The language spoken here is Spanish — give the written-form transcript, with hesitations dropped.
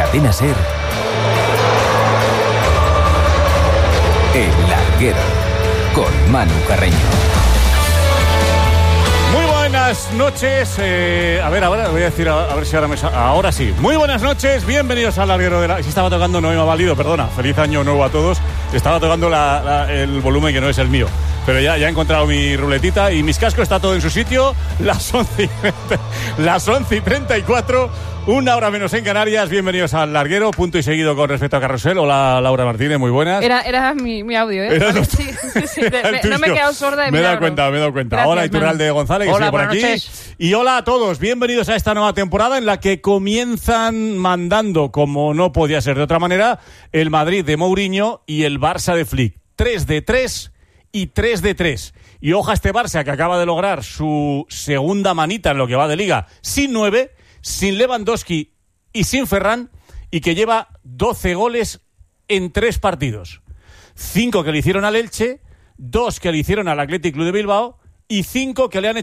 Cadena SER, El Larguero, con Manu Carreño. Muy buenas noches. A ver, voy a decir, a ver si ahora sí. Muy buenas noches, bienvenidos al Larguero de la... Si estaba tocando no me ha valido, perdona. Feliz año nuevo a todos. Estaba tocando el volumen que no es el mío. Pero ya he encontrado mi ruletita y mis cascos, está todo en su sitio. Las 11:34, una hora menos en Canarias. Bienvenidos al Larguero, punto y seguido con respecto a Carrusel. Hola, Laura Martínez, muy buenas. Era mi audio, ¿eh? Vale, sí, no me he quedado sorda de Me he dado milagro. cuenta. Gracias, Hola, Iturralde González, que hola, sigue por aquí. noches. Y hola a todos, bienvenidos a esta nueva temporada en la que comienzan mandando, como no podía ser de otra manera, el Madrid de Mourinho y el Barça de Flick. 3-3 y 3-3. Y ojo a este Barça que acaba de lograr su segunda manita en lo que va de Liga, sin 9, sin Lewandowski y sin Ferran, y que lleva 12 goles en 3 partidos. 5 que le hicieron al Elche, 2 que le hicieron al Athletic Club de Bilbao y 5 que le han hecho